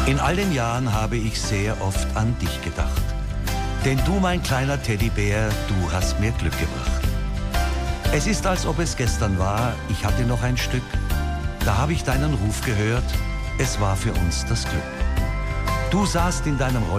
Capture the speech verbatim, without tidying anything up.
In all den Jahren habe ich sehr oft an dich gedacht. Denn du, mein kleiner Teddybär, du hast mir Glück gebracht. Es ist, als ob es gestern war, ich hatte noch ein Stück. Da habe ich deinen Ruf gehört, es war für uns das Glück. Du saßt in deinem Rollstuhl